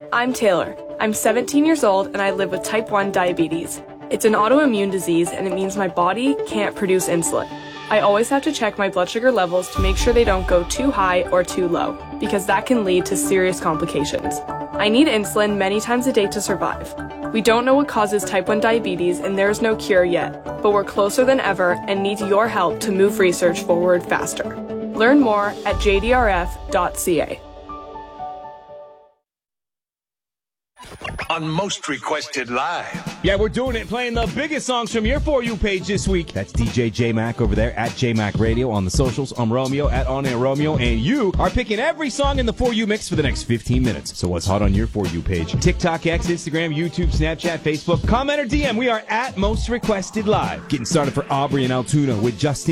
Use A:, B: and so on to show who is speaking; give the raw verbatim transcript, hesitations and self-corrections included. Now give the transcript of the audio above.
A: I'm Taylor. I'm seventeen years old and I live with type one diabetes. It's an autoimmune disease and it means my body can't produce insulin. I always have to check my blood sugar levels to make sure they don't go too high or too low, because that can lead to serious complications. I need insulin many times a day to survive. We don't know what causes type one diabetes and there is no cure yet, but we're closer than ever and need your help to move research forward faster. Learn more at j d r f dot c a.
B: On Most Requested Live.
C: Yeah, we're doing it, playing the biggest songs from your For You page this week. That's D J J-Mac over there at J-Mac Radio on the socials. I'm Romeo at On Air Romeo, and you are picking every song in the For You mix for the next fifteen minutes. So what's hot on your For You page? TikTok, X, Instagram, YouTube, Snapchat, Facebook. Comment or D M. We are at Most Requested Live. Getting started for Aubrey and Altoona with Justin.